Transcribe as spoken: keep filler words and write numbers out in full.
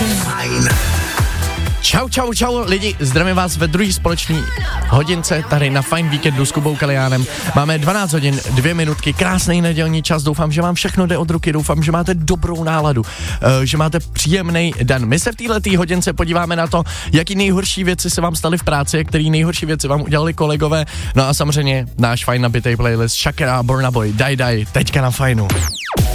Fajn. Čau, čau, čau lidi, zdravím vás ve druhý společný hodince tady na Fajn víkendu s Kubou Kaliánem. Máme dvanáct hodin, dvě minutky, krásný nedělní čas, doufám, že vám všechno jde od ruky, doufám, že máte dobrou náladu, že máte příjemný den. My se v této hodince podíváme na to, jaký nejhorší věci se vám staly v práci, který nejhorší věci vám udělali kolegové, no a samozřejmě náš fajn nabitej playlist Shakira, Burna Boy, Daj Daj, teďka na Fajnu.